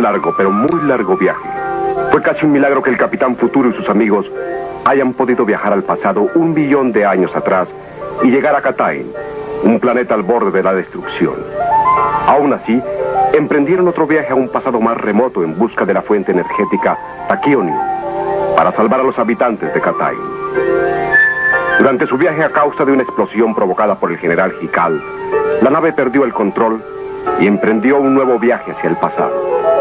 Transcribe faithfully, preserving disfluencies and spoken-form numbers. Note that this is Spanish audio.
un largo, pero muy largo viaje. Fue casi un milagro que el Capitán Futuro y sus amigos hayan podido viajar al pasado un billón de años atrás y llegar a Katayn, un planeta al borde de la destrucción. Aún así, emprendieron otro viaje a un pasado más remoto en busca de la fuente energética Tachyon, para salvar a los habitantes de Katayn. Durante su viaje, a causa de una explosión provocada por el general Hikal, la nave perdió el control y emprendió un nuevo viaje hacia el pasado.